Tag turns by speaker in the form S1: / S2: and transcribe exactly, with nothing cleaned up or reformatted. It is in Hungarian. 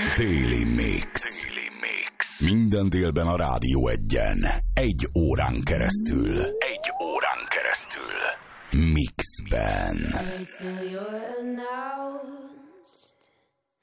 S1: Daily Mix. Daily Mix. Minden délben a Rádió Egyen. Egy órán keresztül. Egy órán keresztül. Mixben.